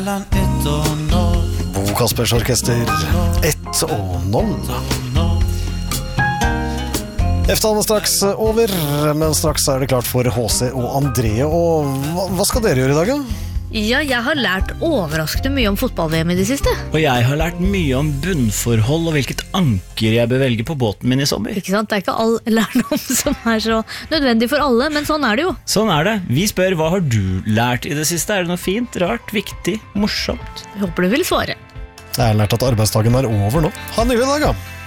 Bo Kaspers Orkester 1-0. Eftan er straks over, men straks er det klart for HC og André. Og hva skal dere gjøre i dag, da? Ja, jeg har lært overraskende mye om fotball-VM i det siste. Og jeg har lært mye om bunnforhold og hvilket anker jeg bør velge på båten min i sommer. Ikke sant? Det er ikke all lærdom som er så nødvendig for alle, men sånn er det jo. Sånn er det. Vi spør, hva har du lært i det siste? Er det noe fint, rart, viktig, morsomt? Jeg håper du vil svare. Jeg har lært at arbeidsdagen er over nå. Ha en nydelig dag, da.